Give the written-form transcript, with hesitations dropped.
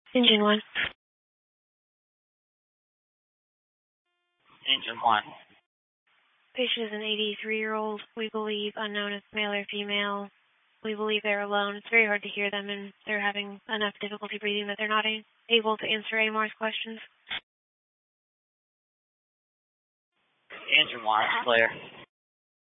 Engine 1. Engine 1. Patient is an 83-year-old, we believe, unknown if male or female. We believe they're alone. It's very hard to hear them, and they're having enough difficulty breathing that they're not able to answer AMR's questions. Engine 1, clear.